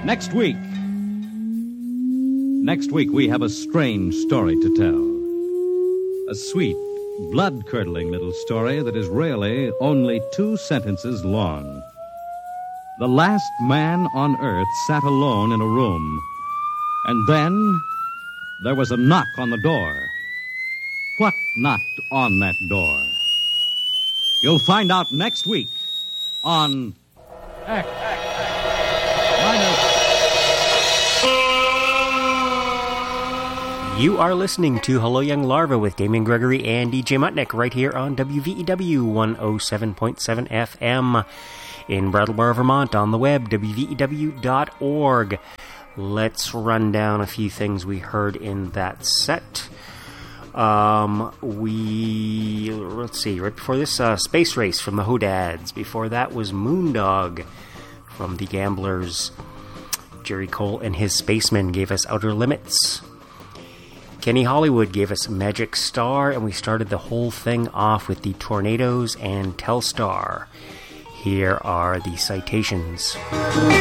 Next week we have a strange story to tell. A sweet, blood-curdling little story that is really only 2 sentences long. The last man on Earth sat alone in a room, and then there was a knock on the door. What knocked on that door? You'll find out next week on X Minus. You are listening to Hello Young Larva with Damien Gregory and DJ Mutnick right here on WVEW 107.7 FM in Brattleboro, Vermont, on the web, wvew.org. Let's run down a few things we heard in that set. Let's see, right before this, Space Race from the Hodads. Before that was Moondog from the Gamblers. Jerry Cole and his Spacemen gave us Outer Limits. Kenny Hollywood gave us Magic Star, and we started the whole thing off with the Tornadoes and Telstar. Here are the citations.